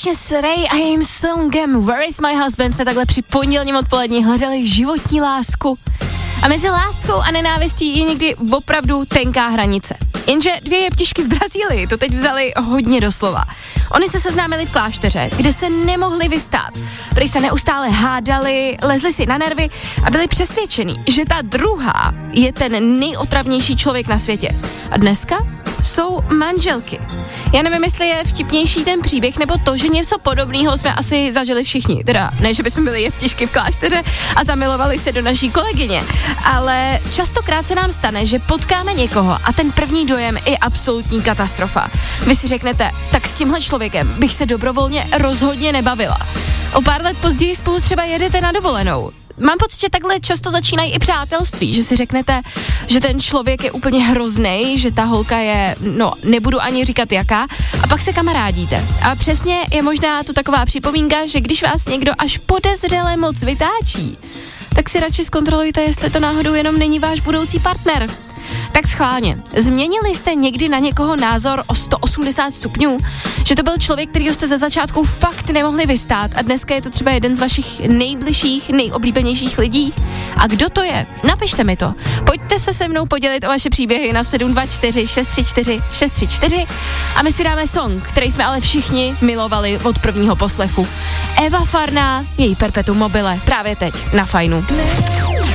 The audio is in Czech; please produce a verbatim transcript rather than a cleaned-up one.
společně s Ray a jejím songem Where is my husband jsme takhle při pondělním odpolední hledali životní lásku. A mezi láskou a nenávistí je někdy opravdu tenká hranice. Jenže dvě jeptišky v Brazílii to teď vzali hodně doslova. Oni se seznámili v klášteře, kde se nemohli vystát. Prý se neustále hádali, lezli si na nervy a byli přesvědčení, že ta druhá je ten nejotravnější člověk na světě. A dneska jsou manželky. Já nevím, jestli je vtipnější ten příběh, nebo to, že něco podobného jsme asi zažili všichni. Teda ne, že bychom byli jeptišky v klášteře a zamilovali se do naší kolegyně, ale častokrát se nám stane, že potkáme někoho a ten první dojem je absolutní katastrofa. Vy si řeknete, tak s tímhle člověkem bych se dobrovolně rozhodně nebavila. O pár let později spolu třeba jedete na dovolenou. Mám pocit, že takhle často začínají i přátelství, že si řeknete, že ten člověk je úplně hroznej, že ta holka je, no, nebudu ani říkat jaká, a pak se kamarádíte. A přesně je možná tu taková připomínka, že když vás někdo až podezřele moc vytáčí, tak si radši zkontrolujte, jestli to náhodou jenom není váš budoucí partner. Tak schválně, změnili jste někdy na někoho názor o sto osmdesát stupňů? Že to byl člověk, kterýho jste ze začátku fakt nemohli vystát a dneska je to třeba jeden z vašich nejbližších, nejoblíbenějších lidí? A kdo to je? Napište mi to. Pojďte se se mnou podělit o vaše příběhy na sedm dva čtyři šest tři čtyři šest tři čtyři a my si dáme song, který jsme ale všichni milovali od prvního poslechu. Eva Farná, její Perpetuum mobile, právě teď na Fajnu.